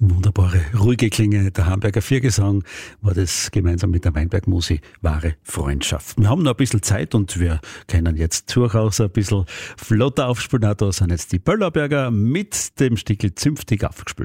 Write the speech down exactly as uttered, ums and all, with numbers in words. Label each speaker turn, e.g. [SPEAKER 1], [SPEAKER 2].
[SPEAKER 1] Wunderbare, ruhige Klinge, der Hamburger Viergesang war das gemeinsam mit der Weinberg-Musi, wahre Freundschaft. Wir haben noch ein bisschen Zeit und wir können jetzt durchaus ein bisschen flotter aufspielen. Auch da sind jetzt die Böllerberger mit dem Stickel zünftig aufgespielt.